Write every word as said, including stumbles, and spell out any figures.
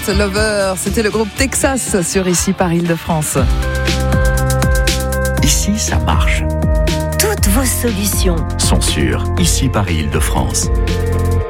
Lover, c'était le groupe Texas sur Ici par Île-de-France. Ici, ça marche. Toutes vos solutions Sont sur Ici par Île-de-France.